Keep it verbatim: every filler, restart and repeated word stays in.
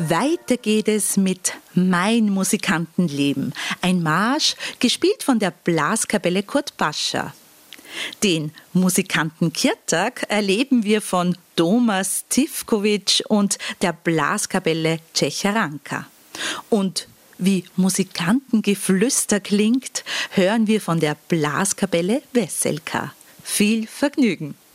Weiter geht es mit Mein Musikantenleben, ein Marsch, gespielt von der Blaskapelle Kurt Pascher. Den Musikantenkirtag erleben wir von Thomas Zivkovic und der Blaskapelle Cecharanka. Und wie Musikantengeflüster klingt, hören wir von der Blaskapelle Veselka. Viel Vergnügen!